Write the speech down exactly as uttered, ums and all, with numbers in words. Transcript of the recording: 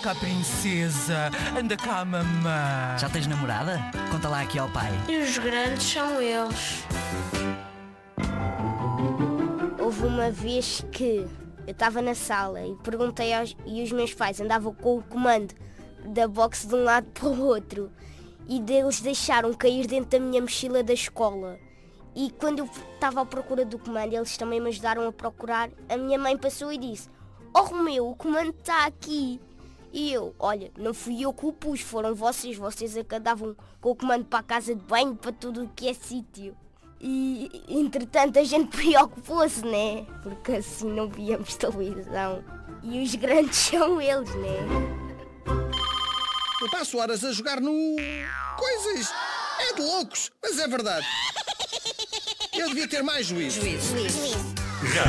cá, princesa. Anda cá, mamã. Já tens namorada? Conta lá aqui ao pai. E os grandes são eles. Houve uma vez que eu estava na sala e perguntei aos, e os meus pais andavam com o comando da box de um lado para o outro e eles deixaram cair dentro da minha mochila da escola. E quando eu estava à procura do comando, eles também me ajudaram a procurar. A minha mãe passou e disse: "Oh Romeu, o comando está aqui." E eu, olha, não fui eu que o pus, foram vocês. Vocês é que andavam com o comando para a casa de banho, para tudo o que é sítio. E entretanto a gente preocupou-se, né? Porque assim não víamos televisão. E os grandes são eles, né? Eu passo horas a jogar no... coisas. É de loucos, mas é verdade. Eu devia ter mais juízo. Juízo. Juízo.